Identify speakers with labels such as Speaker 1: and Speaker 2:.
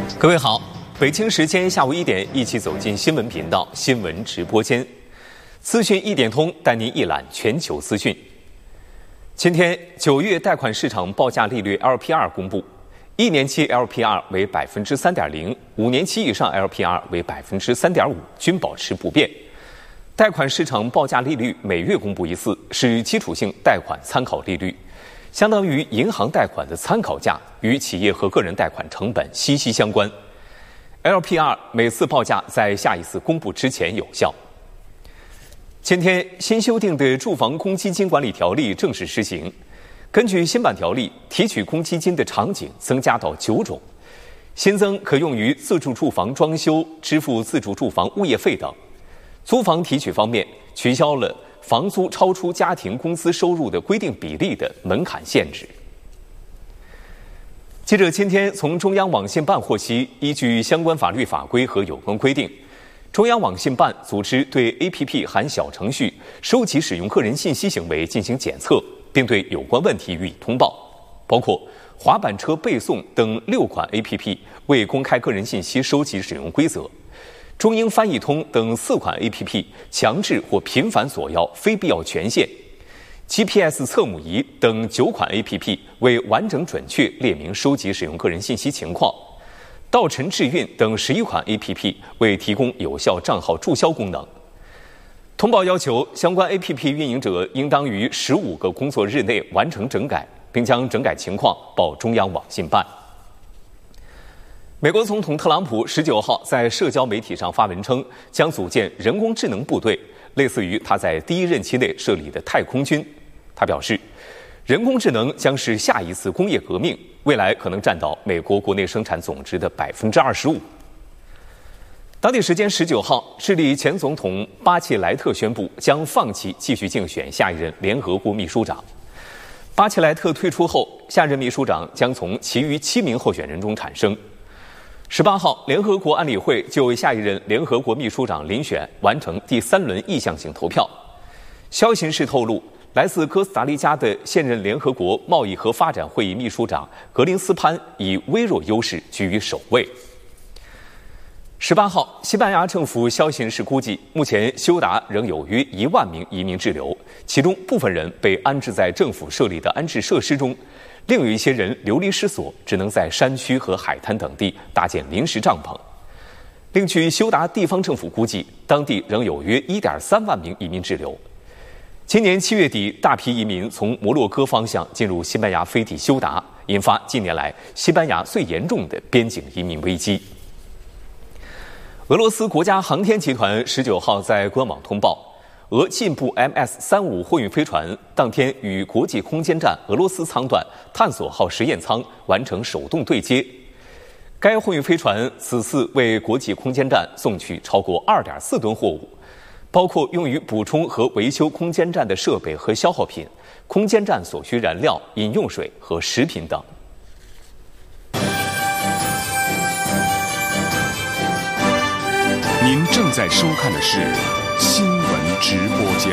Speaker 1: 各位好，北京时间下午1点，一起走进新闻频道新闻直播间。资讯一点通，带您一览全球资讯。今天9月贷款市场报价利率 LPR 公布，1年期 LPR 为 3.0%，5年期以上 LPR 为 3.5%， 均保持不变。贷款市场报价利率每月公布一次，是基础性贷款参考利率，相当于银行贷款的参考价，与企业和个人贷款成本息息相关。LPR 每次报价在下一次公布之前有效。今天，新修订的住房公积金管理条例正式施行。根据新版条例，提取公积金的场景增加到9种，新增可用于自住住房装修、支付自住住房物业费等。租房提取方面，取消了房租超出家庭工资收入的规定比例的门槛限制。记者今天从中央网信办获悉，依据相关法律法规和有关规定，中央网信办组织对 APP 含小程序收集使用个人信息行为进行检测，并对有关问题予以通报，包括滑板车背诵等6款 APP 未公开个人信息收集使用规则，中英翻译通等4款 APP 强制或频繁索要非必要权限， GPS 测母仪等9款 APP 未完整准确列明收集使用个人信息情况，稻城智运等11款 APP 未提供有效账号注销功能。通报要求，相关 APP 运营者应当于15个工作日内完成整改，并将整改情况报中央网信办。美国总统特朗普19号在社交媒体上发文称，将组建人工智能部队，类似于他在第1任期内设立的太空军。他表示，人工智能将是下一次工业革命，未来可能占到美国国内生产总值的 25%。当地时间19号，智利前总统巴切莱特宣布将放弃继续竞选下一任联合国秘书长。巴切莱特退出后，下任秘书长将从其余7名候选人中产生。18号，联合国安理会就下一任联合国秘书长遴选完成第3轮意向性投票。消息人士透露，来自哥斯达黎加的现任联合国贸易和发展会议秘书长格林斯潘以微弱优势居于首位。18号，西班牙政府消息人士估计，目前休达仍有约1万名移民滞留，其中部分人被安置在政府设立的安置设施中，另有一些人流离失所，只能在山区和海滩等地搭建临时帐篷。另据休达地方政府估计，当地仍有约1.3万名移民滞留。今年7月底，大批移民从摩洛哥方向进入西班牙飞地休达，引发近年来西班牙最严重的边境移民危机。俄罗斯国家航天集团19号在官网通报，俄进步 MS-35 货运飞船当天与国际空间站俄罗斯舱段探索号实验舱完成手动对接。该货运飞船此次为国际空间站送去超过 2.4 吨货物，包括用于补充和维修空间站的设备和消耗品、空间站所需燃料、饮用水和食品等。
Speaker 2: 您正在收看的是新闻直播间。